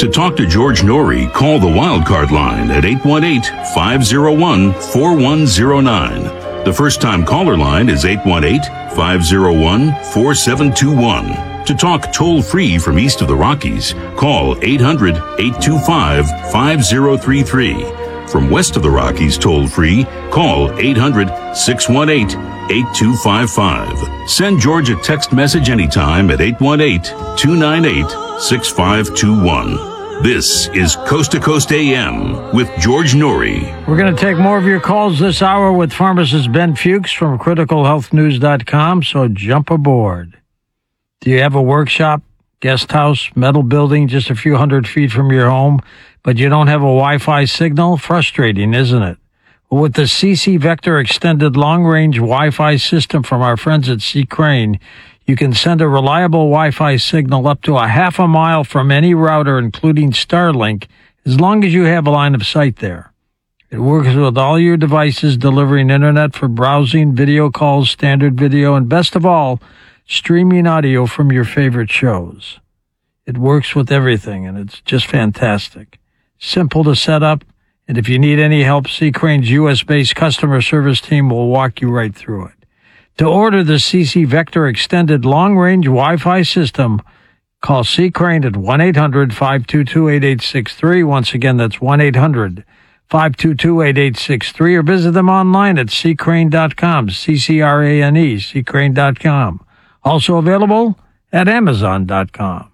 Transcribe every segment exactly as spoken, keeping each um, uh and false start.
To talk to George Norrie, call the Wildcard line at eight one eight, five oh one, four one oh nine. The first-time caller line is eight one eight, five oh one, four seven two one. To talk toll-free from east of the Rockies, call eight hundred, eight two five, five oh three three. From west of the Rockies toll-free, call eight hundred, six one eight, eight two five five. Send George a text message anytime at eight one eight, two nine eight, six five two one. This is Coast to Coast A M with George Norrie. We're going to take more of your calls this hour with pharmacist Ben Fuchs from critical health news dot com, so jump aboard. Do you have a workshop, guest house, metal building just a few hundred feet from your home, but you don't have a Wi-Fi signal? Frustrating, isn't it? Well, with the C C Vector Extended Long-Range Wi-Fi system from our friends at C. Crane, you can send a reliable Wi-Fi signal up to a half a mile from any router, including Starlink, as long as you have a line of sight there. It works with all your devices, delivering internet for browsing, video calls, standard video, and best of all, streaming audio from your favorite shows. It works with everything, and it's just fantastic. Simple to set up, and if you need any help, C. Crane's U S-based customer service team will walk you right through it. To order the C C Vector Extended Long-Range Wi-Fi system, call C. Crane at one eight hundred, five two two, eight eight six three. Once again, that's one eight hundred, five two two, eight eight six three, or visit them online at c crane dot com, C C R A N E, c crane dot com. Also available at amazon dot com.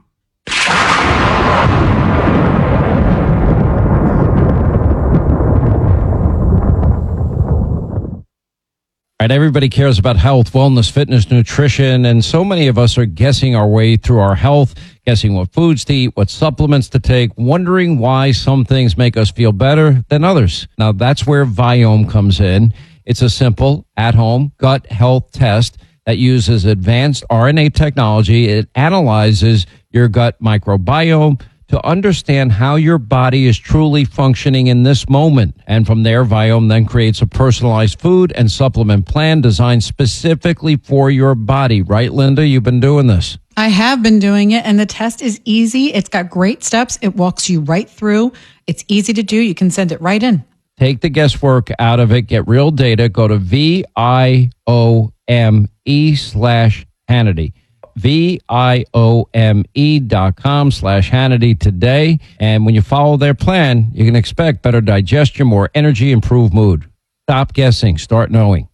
Right, everybody cares about health, wellness, fitness, nutrition, and so many of us are guessing our way through our health, guessing what foods to eat, what supplements to take, wondering why some things make us feel better than others. Now, that's where Viome comes in. It's a simple, at-home gut health test that uses advanced R N A technology. It analyzes your gut microbiome to understand how your body is truly functioning in this moment. And from there, Viome then creates a personalized food and supplement plan designed specifically for your body. Right, Linda? You've been doing this. I have been doing it, and the test is easy. It's got great steps. It walks you right through. It's easy to do. You can send it right in. Take the guesswork out of it. Get real data. Go to V I O M E slash Hannity. V-I-O-M-E dot com slash Hannity today. And when you follow their plan, you can expect better digestion, more energy, improved mood. Stop guessing. Start knowing.